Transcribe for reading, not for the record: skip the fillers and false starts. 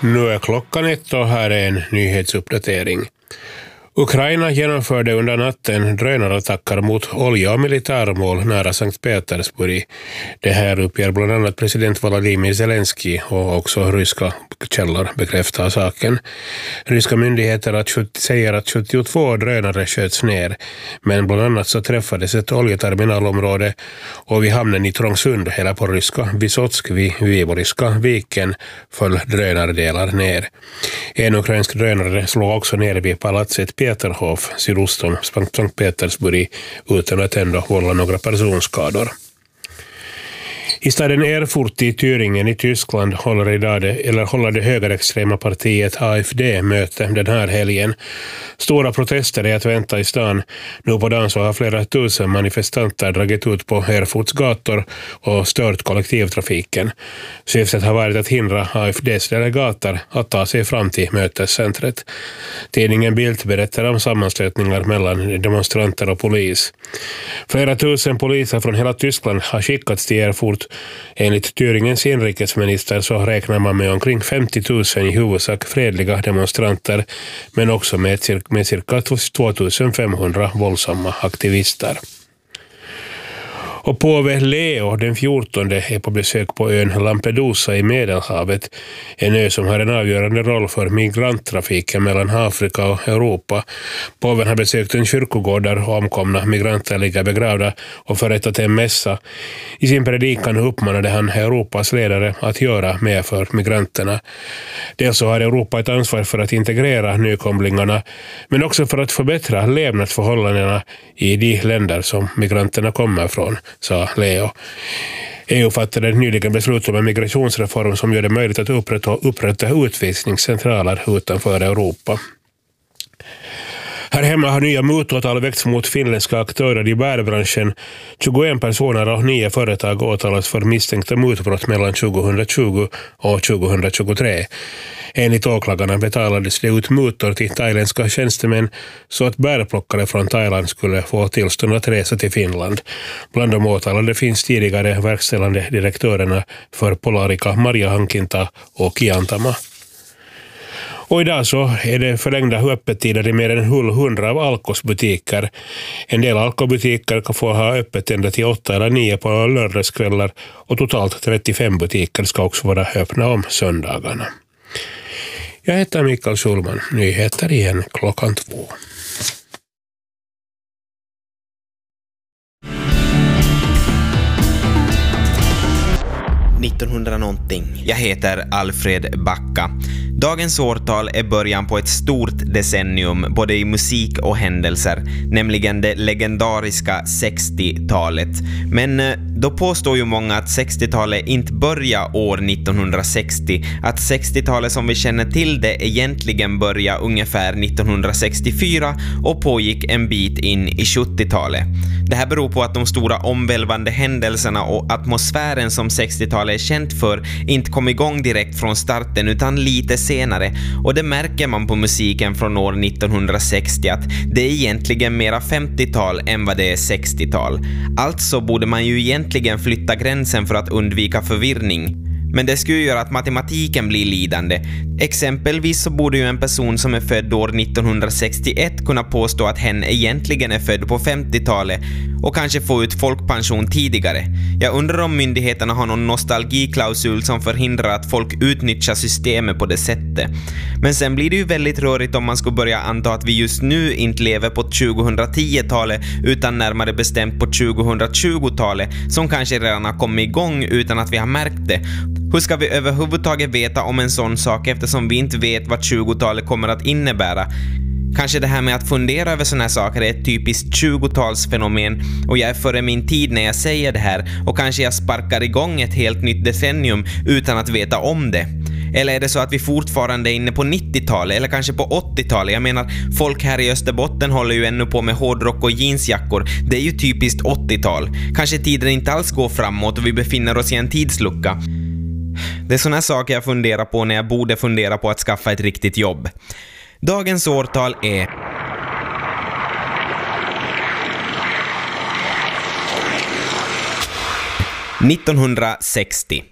Nu är klockan 1 och här är en nyhetsuppdatering. Ukraina genomförde under natten drönarattacker mot olja- och militärmål nära Sankt Petersburg. Det här uppger bland annat president Volodymyr Zelensky och också ryska källor bekräftar saken. Ryska myndigheter säger att 72 drönare sköts ner, men bland annat så träffades ett oljeterminalområde och vid hamnen i Trångsund, eller på ryska Vysotsk vid Vyboriska viken, föll drönardelar ner. En ukrainsk drönare slog också ner vid palatset Peterhof sydost om Sankt Petersburg utan att ändå vålla några personskador. I staden Erfurt i Thüringen i Tyskland håller det högerextrema partiet AfD möte den här helgen. Stora protester är att vänta i stan. Nu på dagen så har flera tusen manifestanter dragit ut på Erfurts gator och stört kollektivtrafiken. Syftet har varit att hindra AfDs delegater att ta sig fram till mötescentret. Tidningen Bild berättar om sammanstötningar mellan demonstranter och polis. Flera tusen poliser från hela Tyskland har skickats till Erfurt. Enligt Thüringens inrikesminister så räknar man med omkring 50 000 i huvudsak fredliga demonstranter, men också med cirka 2500 våldsamma aktivister. Och påve Leo den 14 är på besök på ön Lampedusa i Medelhavet, en ö som har en avgörande roll för migranttrafiken mellan Afrika och Europa. Påven har besökt en kyrkogård där omkomna migranter ligger begravda och förrättat en mässa. I sin predikan uppmanade han Europas ledare att göra mer för migranterna. Dels så har Europa ett ansvar för att integrera nykomlingarna, men också för att förbättra levnadsförhållandena i de länder som migranterna kommer från, sa Leo. EU fattade nyligen beslut om en migrationsreform som gör det möjligt att upprätta utvisningscentraler utanför Europa. Här hemma har nya mutåtal väckts mot finländska aktörer i bärbranschen. 21 personer och 9 företag åtalas för misstänkta mutbrott mellan 2020 och 2023. Enligt åklagarna betalades det ut mutor till thailändska tjänstemän så att bärplockare från Thailand skulle få tillstånd att resa till Finland. Bland de åtalade finns tidigare verkställande direktörerna för Polarica, Maria Hankinta och Kiantama. Och idag så är det förlängda öppettider i mer än 100 av Alkos butiker. En del Alko-butiker kan få ha öppet ända till 8 eller 9 på lördagskvällar och totalt 35 butiker ska också vara öppna om söndagarna. Jag heter Mikael Schulman. Nyheter igen klockan 2. någonting. Jag heter Alfred Backa. Dagens årtal är början på ett stort decennium både i musik och händelser, nämligen det legendariska 60-talet. Men då påstår ju många att 60-talet inte börjar år 1960, att 60-talet som vi känner till det egentligen börjar ungefär 1964 och pågick en bit in i 70-talet. Det här beror på att de stora omvälvande händelserna och atmosfären som 60-talet är känt för inte kom igång direkt från starten utan lite senare, och det märker man på musiken från år 1960 att det är egentligen mera 50-tal än vad det är 60-tal. Alltså borde man ju egentligen flytta gränsen för att undvika förvirring. Men det skulle göra att matematiken blir lidande. Exempelvis så borde ju en person som är född år 1961 kunna påstå att hen egentligen är född på 50-talet och kanske få ut folkpension tidigare. Jag undrar om myndigheterna har någon nostalgiklausul som förhindrar att folk utnyttjar systemet på det sättet. Men sen blir det ju väldigt rörigt om man ska börja anta att vi just nu inte lever på 2010-talet utan närmare bestämt på 2020-talet som kanske redan har kommit igång utan att vi har märkt det. Hur ska vi överhuvudtaget veta om en sån sak eftersom vi inte vet vad 20-talet kommer att innebära? Kanske det här med att fundera över såna här saker är ett typiskt 20-talsfenomen och jag är före min tid när jag säger det här, och kanske jag sparkar igång ett helt nytt decennium utan att veta om det. Eller är det så att vi fortfarande är inne på 90-talet eller kanske på 80-talet? Jag menar, folk här i Österbotten håller ju ännu på med hårdrock och jeansjackor. Det är ju typiskt 80-tal. Kanske tiden inte alls går framåt och vi befinner oss i en tidslucka. Det är såna här saker jag funderar på när jag borde fundera på att skaffa ett riktigt jobb. Dagens årtal är 1960.